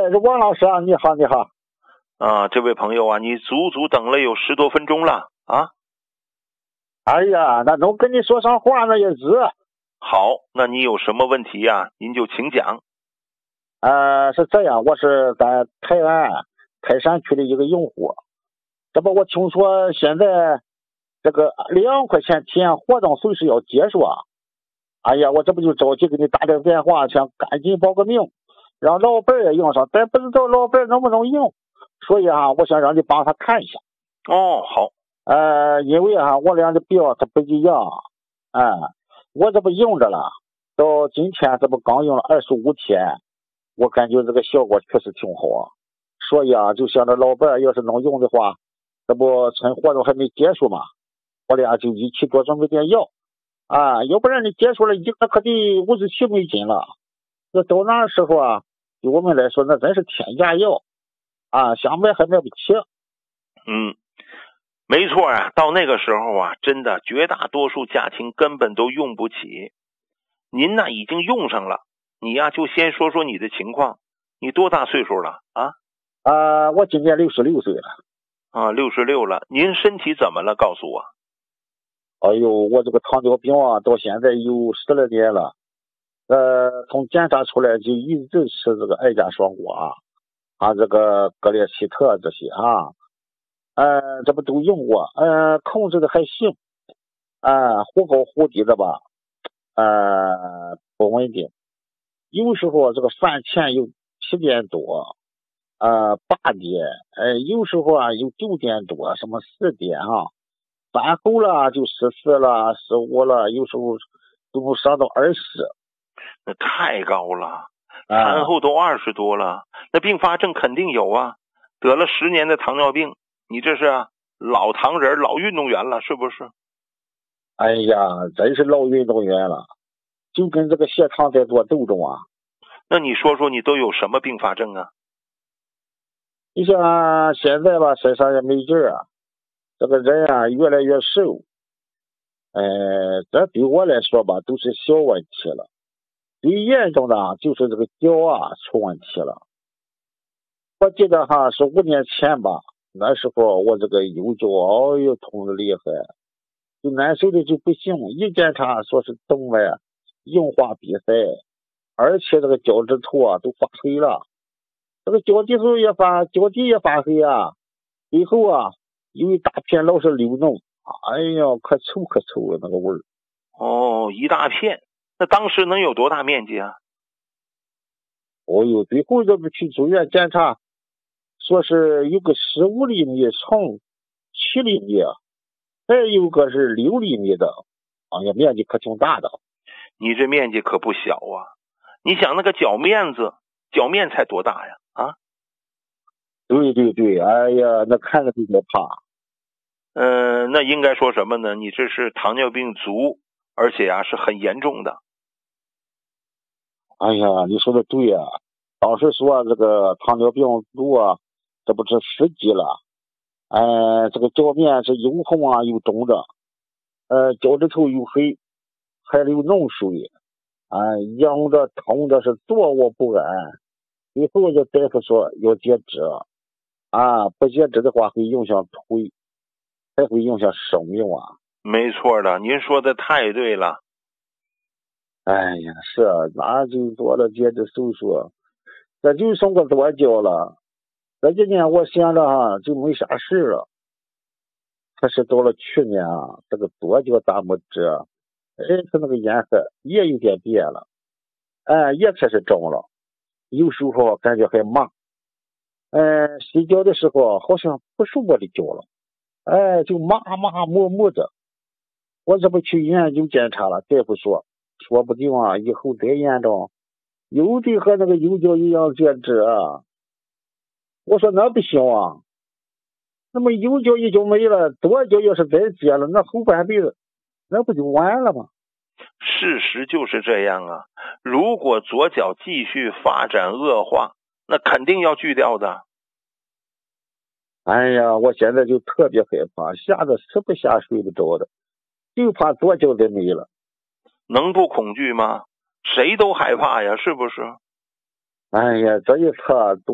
是王老师啊，你好，你好。 啊，这位朋友啊，你足足等了有10多分钟了啊！ 哎呀，那能跟你说上话那也是。 好，那你有什么问题呀？您就请讲。 是这样，我是在泰安泰山区的一个用户。这不，我听说现在这个2块钱体验活动随时要结束啊。哎呀，我这不就着急给你打这个电话，想赶紧报个名，让老板也用上，但不知道老板能不能用，所以我想让你帮他看一下。 哦，好。 因为我俩的表它不一样，我这不用着了，到今天这不刚用了25天，我感觉这个效果确实挺好，所以就想着老板要是能用的话，这不趁活动还没结束嘛，我俩就一起多准备点药要不然你结束了那可得57美金了，那到那时候对我们来说那真是天价药想买还买不起。 没错啊，到那个时候真的绝大多数家庭根本都用不起。您呢已经用上了，你就先说说你的情况。你多大岁数了啊？ 我今年66岁了。 66了。您身体怎么了？告诉我。 哎呦，我这个糖尿病到现在有10来年了。从检查出来就一直吃这个艾加双胍这个格列齐特这些这不都用过，控制的还行，忽高忽低的吧，不稳定，有时候这个饭前有7点多，8点，有时候有9点多，什么10点饭后了就14了15了，有时候都能上到20。 那太高了，餐后都20多了，那并发症肯定有得了10年的糖尿病，你这是老糖人老运动员了是不是？ 哎呀，真是老运动员了，就跟这个血糖在做斗争那你说说你都有什么并发症你像现在吧，身上也没劲这个人越来越瘦，这对我来说吧都是小问题了，最严重的就是这个脚出问题了。我记得是5年前吧，那时候我这个右脚痛得厉害，就难受的就不行，一检查说是动脉硬化闭塞，而且这个脚趾头都发黑了，这个脚底也发黑最后有一大片老是流脓，哎呀可臭那个味儿。 一大片，那当时能有多大面积最后这不去住院检查，说是有个15厘米乘7厘米，还有个是6厘米的，面积可挺大的。 你这面积可不小你想那个脚面才多大呀对，哎呀，那看着就可怕。 那应该说什么呢？你这是糖尿病足，而且是很严重的。 哎呀，你说的对当时说这个糖尿病足这不是10级了，这个脚面是又红又肿的，脚趾头又黑，还流脓水，痒着疼的是坐卧不安。最后这大夫说要截肢不截肢的话会影响腿，还会影响生命没错的，您说的太对了。 哎呀，是那就做了截肢手术，这就剩个左脚了。这几年我想着就没啥事了，可是到了去年这个左脚大拇指它那个颜色也有点变了，也开始肿了，有时候感觉还麻，洗脚的时候好像不是我的脚了，就麻木的。我这不去医院就检查了，大夫说不定以后再严重又得和那个右脚一样截肢我说那不行那么右脚一脚没了，左脚要是再截了，那后半辈子那不就完了吗？ 事实就是这样如果左脚继续发展恶化，那肯定要锯掉的。 哎呀，我现在就特别害怕，吓得吃不下睡不着的，就怕左脚再没了。 能不恐惧吗？谁都害怕呀，是不是？ 哎呀，这一次